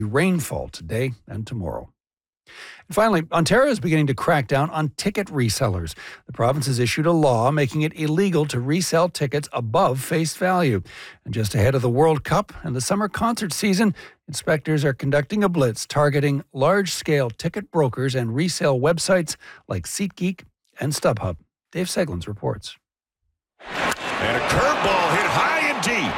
rainfall today and tomorrow. And finally, Ontario is beginning to crack down on ticket resellers. The province has issued a law making it illegal to resell tickets above face value. And just ahead of the World Cup and the summer concert season, inspectors are conducting a blitz targeting large-scale ticket brokers and resale websites like SeatGeek and StubHub. Dave Seglins reports. And a curveball hit high and deep.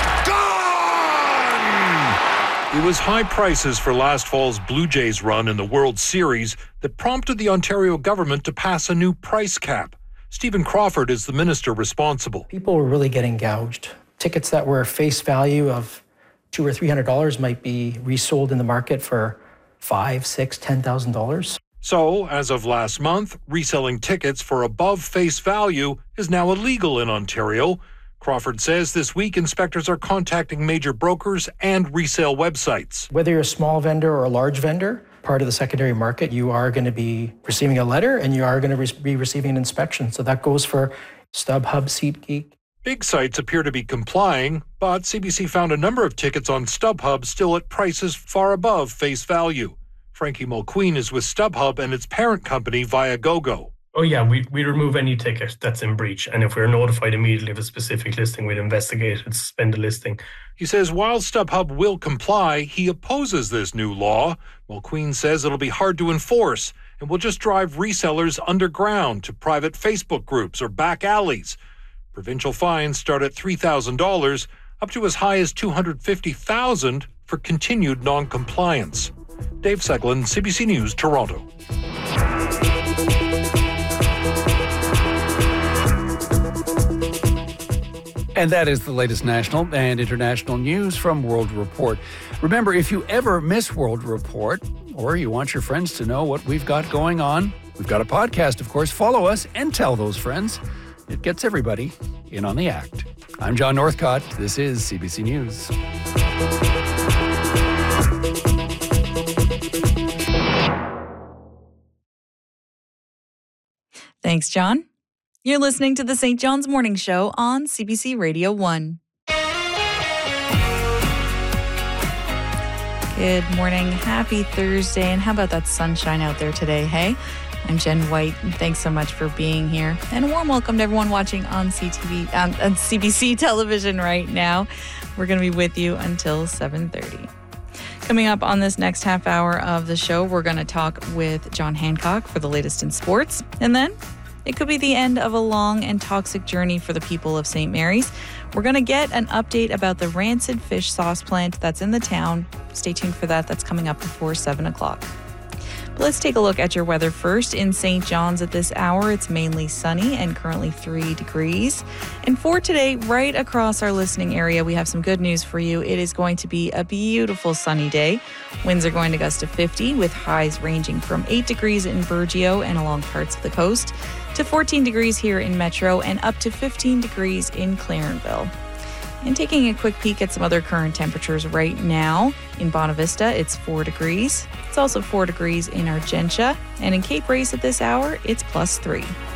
It was high prices for last fall's Blue Jays run in the World Series that prompted the Ontario government to pass a new price cap. Stephen Crawford is the minister responsible. People were really getting gouged. Tickets that were face value of $200 or $300 might be resold in the market for $5,000, $6,000, $10,000. So, as of last month, reselling tickets for above face value is now illegal in Ontario. Crawford says this week inspectors are contacting major brokers and resale websites. Whether you're a small vendor or a large vendor, part of the secondary market, you are going to be receiving a letter and you are going to be receiving an inspection. So that goes for StubHub, SeatGeek. Big sites appear to be complying, but CBC found a number of tickets on StubHub still at prices far above face value. Frankie Mulqueen is with StubHub and its parent company, Viagogo. Oh yeah, we remove any ticket that's in breach. And if we're notified immediately of a specific listing, we'd investigate and suspend the listing. He says while StubHub will comply, he opposes this new law. Mulqueen says it'll be hard to enforce and will just drive resellers underground to private Facebook groups or back alleys. Provincial fines start at $3,000 up to as high as $250,000 for continued non-compliance. Dave Seglin, CBC News, Toronto. And that is the latest national and international news from World Report. Remember, if you ever miss World Report or you want your friends to know what we've got going on, we've got a podcast, of course. Follow us and tell those friends. It gets everybody in on the act. I'm John Northcott. This is CBC News. Thanks, John. You're listening to the St. John's Morning Show on CBC Radio 1. Good morning. Happy Thursday. And how about that sunshine out there today, hey? I'm Jen White, and thanks so much for being here. And a warm welcome to everyone watching on CBC television right now. We're going to be with you until 7:30. Coming up on this next half hour of the show, we're going to talk with John Hancock for the latest in sports. And then it could be the end of a long and toxic journey for the people of St. Mary's. We're going to get an update about the rancid fish sauce plant that's in the town. Stay tuned for that. That's coming up before 7 o'clock. But let's take a look at your weather first. In St. John's at this hour, it's mainly sunny and currently 3 degrees. And for today, right across our listening area, we have some good news for you. It is going to be a beautiful sunny day. Winds are going to gust to 50 with highs ranging from 8 degrees in Burgeo and along parts of the coast to 14 degrees here in Metro and up to 15 degrees in Clarenville. And taking a quick peek at some other current temperatures right now. In Bonavista, it's 4 degrees. It's also 4 degrees in Argentia. And in Cape Race at this hour, it's +3.